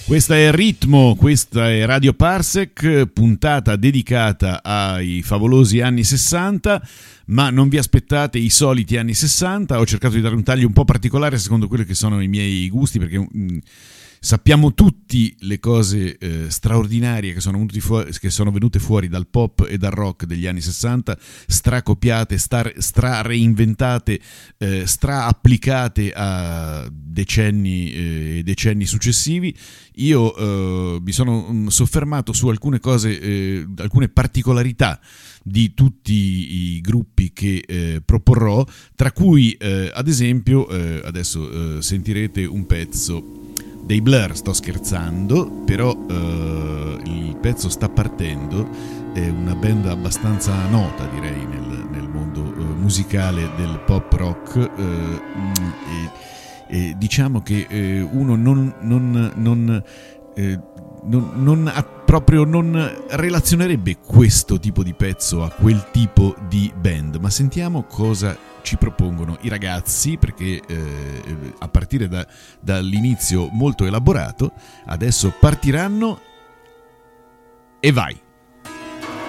Questa è Ritmo, questa è Radio Parsec, puntata dedicata ai favolosi anni 60, ma non vi aspettate i soliti anni 60. Ho cercato di dare un taglio un po' particolare secondo quelli che sono i miei gusti, perché sappiamo tutti le cose straordinarie che sono venute fuori dal pop e dal rock degli anni 60, stracopiate, reinventate, applicate a decenni e decenni successivi. Io mi sono soffermato su alcune cose, alcune particolarità di tutti i gruppi che proporrò, tra cui ad esempio adesso sentirete un pezzo dei Blur. Sto scherzando, però il pezzo sta partendo. È una band abbastanza nota, direi, nel mondo musicale del pop rock, e diciamo che uno non relazionerebbe questo tipo di pezzo a quel tipo di band, ma sentiamo cosa ci propongono i ragazzi, perché a partire dall'inizio molto elaborato, adesso partiranno e vai!